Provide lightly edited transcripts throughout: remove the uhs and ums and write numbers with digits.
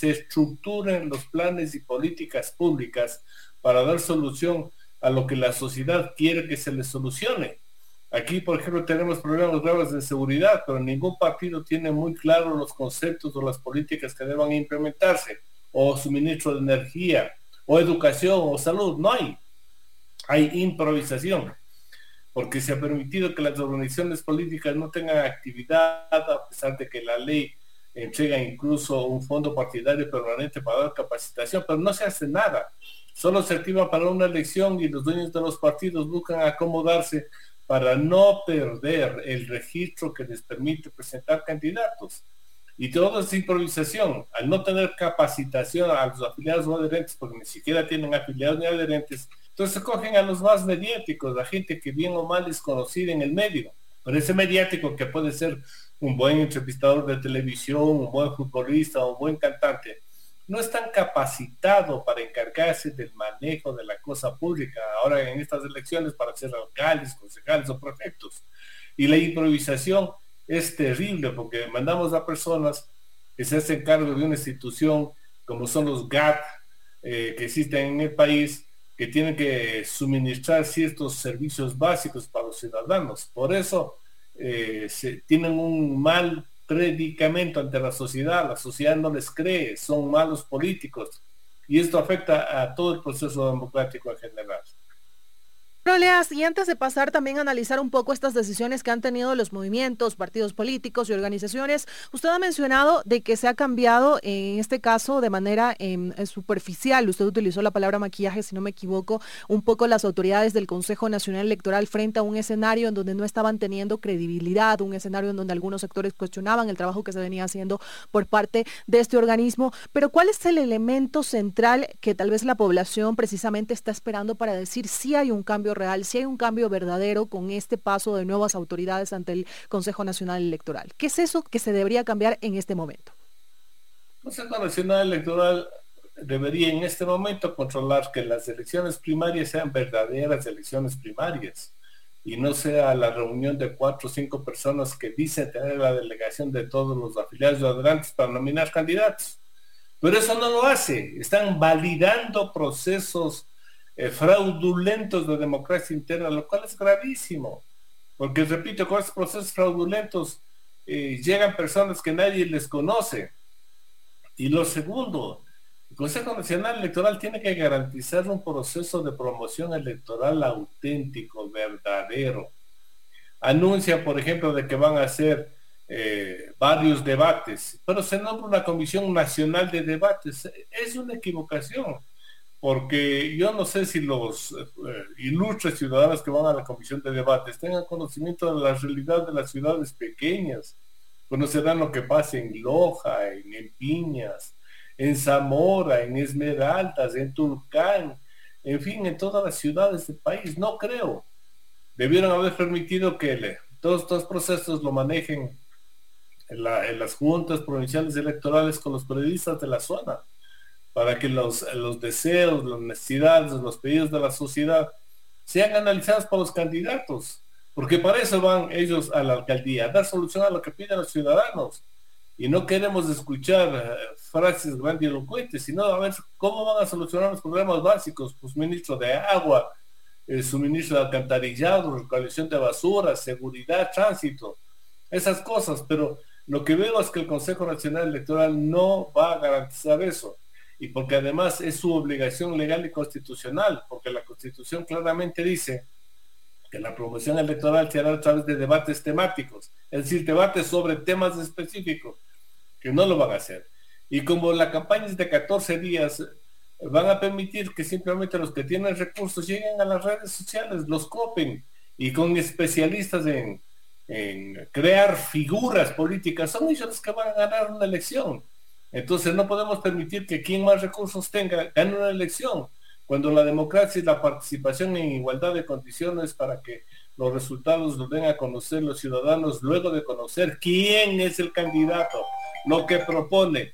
se estructuren los planes y políticas públicas para dar solución a lo que la sociedad quiere que se le solucione. Aquí, por ejemplo, tenemos problemas graves de seguridad, pero ningún partido tiene muy claro los conceptos o las políticas que deban implementarse, o suministro de energía, o educación, o salud. No hay. Hay improvisación, porque se ha permitido que las organizaciones políticas no tengan actividad, a pesar de que la ley entrega incluso un fondo partidario permanente para dar capacitación, pero no se hace nada. Solo se activa para una elección y los dueños de los partidos buscan acomodarse para no perder el registro que les permite presentar candidatos. Y todo es improvisación. Al no tener capacitación a los afiliados o adherentes, porque ni siquiera tienen afiliados ni adherentes, entonces cogen a los más mediáticos, a gente que bien o mal es conocida en el medio. Pero ese mediático, que puede ser un buen entrevistador de televisión, un buen futbolista, un buen cantante, no es tan capacitado para encargarse del manejo de la cosa pública ahora en estas elecciones para ser alcaldes, concejales o prefectos. Y la improvisación es terrible porque mandamos a personas que se hacen cargo de una institución como son los GAT que existen en el país, que tienen que suministrar ciertos servicios básicos para los ciudadanos. Por eso tienen un mal predicamento ante la sociedad no les cree, son malos políticos, y esto afecta a todo el proceso democrático en general. Proleas, y antes de pasar también a analizar un poco estas decisiones que han tenido los movimientos, partidos políticos y organizaciones, usted ha mencionado de que se ha cambiado en este caso de manera superficial, usted utilizó la palabra maquillaje, si no me equivoco, un poco las autoridades del Consejo Nacional Electoral frente a un escenario en donde no estaban teniendo credibilidad, un escenario en donde algunos sectores cuestionaban el trabajo que se venía haciendo por parte de este organismo, pero ¿cuál es el elemento central que tal vez la población precisamente está esperando para decir si hay un cambio real, si hay un cambio verdadero con este paso de nuevas autoridades ante el Consejo Nacional Electoral? ¿Qué es eso que se debería cambiar en este momento? El Consejo Nacional Electoral debería en este momento controlar que las elecciones primarias sean verdaderas elecciones primarias y no sea la reunión de 4 o 5 personas que dicen tener la delegación de todos los afiliados y adherentes para nominar candidatos. Pero eso no lo hace. Están validando procesos fraudulentos de democracia interna, lo cual es gravísimo, porque repito, con estos procesos fraudulentos llegan personas que nadie les conoce. Y lo segundo, el Consejo Nacional Electoral tiene que garantizar un proceso de promoción electoral auténtico, verdadero. Anuncia, por ejemplo, de que van a hacer varios debates, pero se nombra una Comisión Nacional de Debates. Es una equivocación, porque yo no sé si los ilustres ciudadanos que van a la comisión de debates tengan conocimiento de la realidad de las ciudades pequeñas, conocerán lo que pasa en Loja, en Piñas, en Zamora, en Esmeraldas, en Tulcán, en fin, en todas las ciudades del país. No creo. Debieron haber permitido que todos estos procesos lo manejen en las juntas provinciales electorales con los periodistas de la zona, para que los deseos, las necesidades, los pedidos de la sociedad sean analizados por los candidatos, porque para eso van ellos a la alcaldía, a dar solución a lo que piden los ciudadanos. Y no queremos escuchar frases grandilocuentes, sino a ver cómo van a solucionar los problemas básicos, pues suministro de agua, suministro de alcantarillado, recolección de basura, seguridad, tránsito, esas cosas. Pero lo que veo es que el Consejo Nacional Electoral no va a garantizar eso, y porque además es su obligación legal y constitucional, porque la Constitución claramente dice que la promoción electoral se hará a través de debates temáticos, es decir, debates sobre temas específicos, que no lo van a hacer. Y como la campaña es de 14 días, van a permitir que simplemente los que tienen recursos lleguen a las redes sociales, los copen, y con especialistas en crear figuras políticas, son ellos los que van a ganar una elección. Entonces no podemos permitir que quien más recursos tenga gane una elección, cuando la democracia es la participación en igualdad de condiciones para que los resultados los den a conocer los ciudadanos luego de conocer quién es el candidato, lo que propone,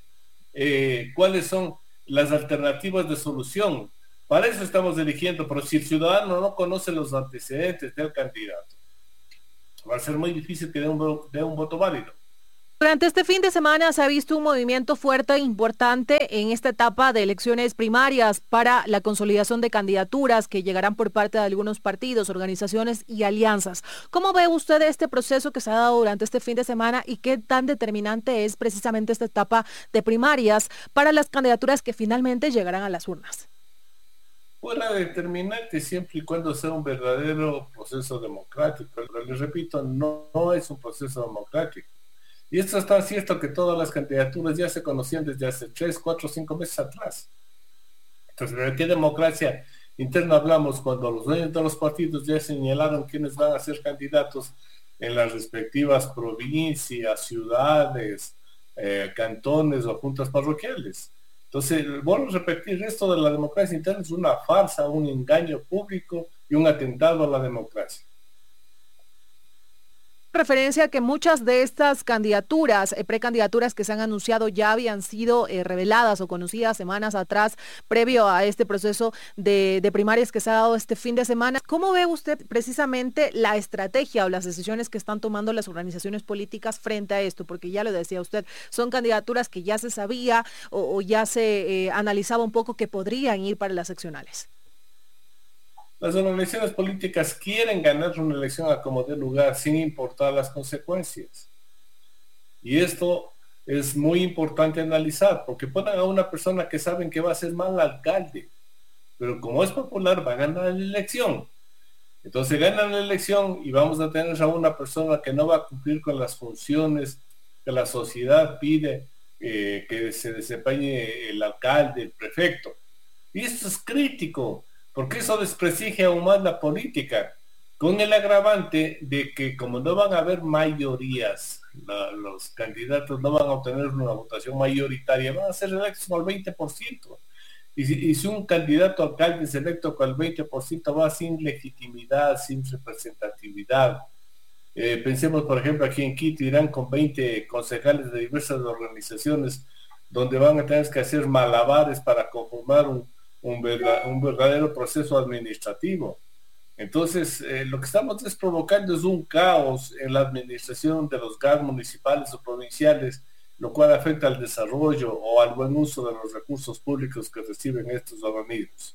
cuáles son las alternativas de solución. Para eso estamos eligiendo, pero si el ciudadano no conoce los antecedentes del candidato, va a ser muy difícil que dé un voto válido. Durante este fin de semana se ha visto un movimiento fuerte e importante en esta etapa de elecciones primarias para la consolidación de candidaturas que llegarán por parte de algunos partidos, organizaciones y alianzas. ¿Cómo ve usted este proceso que se ha dado durante este fin de semana y qué tan determinante es precisamente esta etapa de primarias para las candidaturas que finalmente llegarán a las urnas? Fuera determinante siempre y cuando sea un verdadero proceso democrático. Pero les repito, no es un proceso democrático. Y esto es tan cierto que todas las candidaturas ya se conocían desde hace 3, 4, 5 meses atrás. Entonces, ¿de qué democracia interna hablamos cuando los dueños de los partidos ya señalaron quiénes van a ser candidatos en las respectivas provincias, ciudades, cantones o juntas parroquiales? Entonces, vuelvo a repetir, esto de la democracia interna es una farsa, un engaño público y un atentado a la democracia. Referencia a que muchas de estas candidaturas, precandidaturas que se han anunciado ya habían sido reveladas o conocidas semanas atrás, previo a este proceso de primarias que se ha dado este fin de semana. ¿Cómo ve usted precisamente la estrategia o las decisiones que están tomando las organizaciones políticas frente a esto? Porque ya lo decía usted, son candidaturas que ya se sabía o ya se analizaba un poco que podrían ir para las seccionales. Las organizaciones políticas quieren ganar una elección a como dé lugar, sin importar las consecuencias. Y esto es muy importante analizar, porque ponen a una persona que saben que va a ser mal alcalde, pero como es popular va a ganar la elección. Entonces ganan la elección y vamos a tener a una persona que no va a cumplir con las funciones que la sociedad pide que se desempeñe el alcalde, el prefecto. Y esto es crítico, porque eso desprestigia aún más la política, con el agravante de que como no van a haber mayorías, los candidatos no van a obtener una votación mayoritaria, van a ser electos con el 20%. Y si un candidato alcalde es electo con el 20%, va sin legitimidad, sin representatividad. Pensemos, por ejemplo, aquí en Quito irán con 20 concejales de diversas organizaciones, donde van a tener que hacer malabares para conformar un verdadero proceso administrativo. Entonces, lo que estamos provocando es un caos en la administración de los GAD municipales o provinciales, lo cual afecta al desarrollo o al buen uso de los recursos públicos que reciben estos organismos.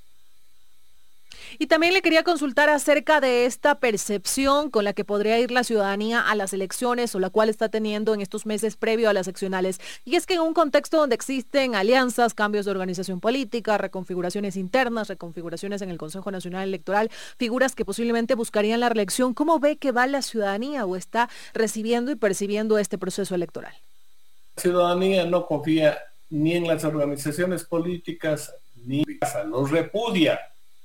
Y también le quería consultar acerca de esta percepción con la que podría ir la ciudadanía a las elecciones o la cual está teniendo en estos meses previo a las seccionales. Y es que en un contexto donde existen alianzas, cambios de organización política, reconfiguraciones internas, reconfiguraciones en el Consejo Nacional Electoral, figuras que posiblemente buscarían la reelección, ¿cómo ve que va la ciudadanía o está recibiendo y percibiendo este proceso electoral? La ciudadanía no confía ni en las organizaciones políticas ni los repudia.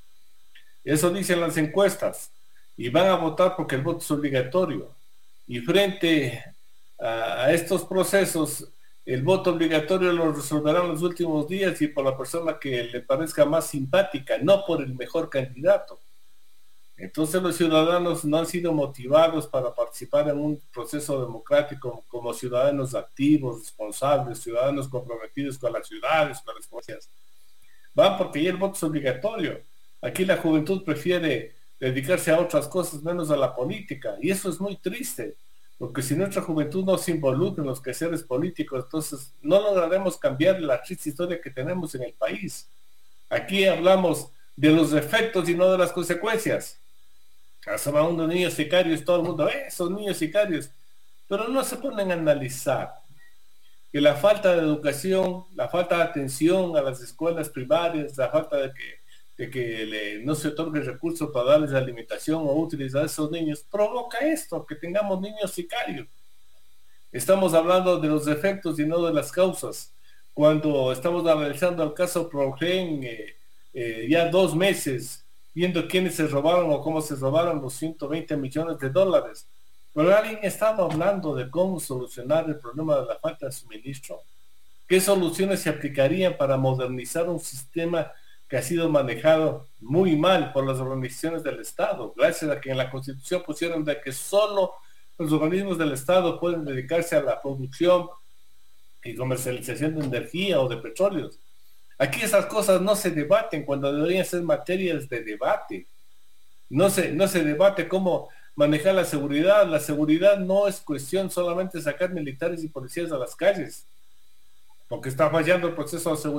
Eso dicen las encuestas. Y van a votar porque el voto es obligatorio. Y frente a estos procesos, el voto obligatorio lo resolverán los últimos días y por la persona que le parezca más simpática, no por el mejor candidato. Entonces los ciudadanos no han sido motivados para participar en un proceso democrático como ciudadanos activos, responsables, ciudadanos comprometidos con las ciudades, con las provincias. Van porque ya el voto es obligatorio. Aquí la juventud prefiere dedicarse a otras cosas menos a la política y eso es muy triste, porque si nuestra juventud no se involucra en los quehaceres políticos, entonces no lograremos cambiar la triste historia que tenemos en el país. Aquí hablamos de los efectos y no de las consecuencias. Asoman unos niños sicarios, todo el mundo, esos niños sicarios, pero no se ponen a analizar que la falta de educación, la falta de atención a las escuelas primarias, la falta de que no se otorgue recursos para darles alimentación o útiles a esos niños, provoca esto, que tengamos niños sicarios. Estamos hablando de los efectos y no de las causas. Cuando estamos analizando el caso Progen, ya 2 meses, viendo quiénes se robaron o cómo se robaron los 120 millones de dólares. Pero alguien estaba hablando de cómo solucionar el problema de la falta de suministro. ¿Qué soluciones se aplicarían para modernizar un sistema que ha sido manejado muy mal por las organizaciones del Estado? Gracias a que en la Constitución pusieron de que solo los organismos del Estado pueden dedicarse a la producción y comercialización de energía o de petróleos. Aquí esas cosas no se debaten cuando deberían ser materias de debate. No se debate cómo manejar la seguridad. La seguridad no es cuestión solamente de sacar militares y policías a las calles, porque está fallando el proceso de seguridad.